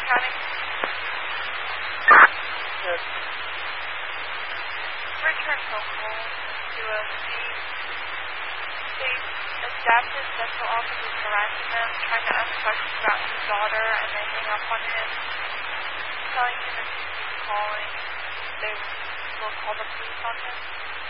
County? Yes. Return phone call to a state adapted dental office is harassing them, trying to ask questions about his daughter, and then hang up on him, telling him if he keeps calling, they will call the police on him.